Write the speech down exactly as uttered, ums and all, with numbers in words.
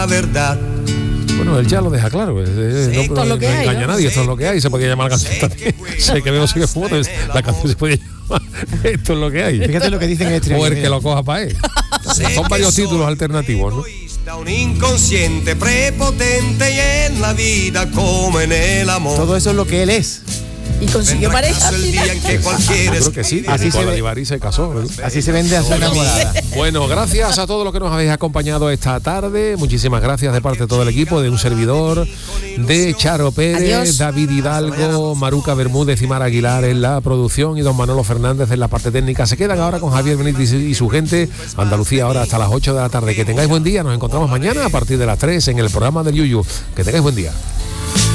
la verdad. Bueno, él ya lo deja claro. Es, es, no, esto es lo que no hay, engaña ¿no? a nadie, esto es lo que hay. Se podía llamar la canción también. Sé que veo sigue fumando. La canción se podía llamar. Esto es lo que hay. Fíjate lo que dicen en el O el que lo coja para él. Son varios títulos alternativos, ¿no? Un inconsciente prepotente y en la vida como en el amor. Todo eso es lo que él es. Y consiguió Vendrá pareja. acaso el día en que cualquiera Yo creo que sí. Así Así se se ve. Olivari se casó, ¿no? Así se vende a su enamorada. Bueno, gracias a todos los que nos habéis acompañado esta tarde. Muchísimas gracias de parte de todo el equipo, de un servidor, de Charo Pérez, Adiós. David Hidalgo, Maruca Bermúdez y Mar Aguilar en la producción y don Manolo Fernández en la parte técnica. Se quedan ahora con Javier Benítez y su gente. Andalucía ahora hasta las ocho de la tarde. Que tengáis buen día. Nos encontramos mañana a partir de las tres en el programa del Yuyu. Que tengáis buen día.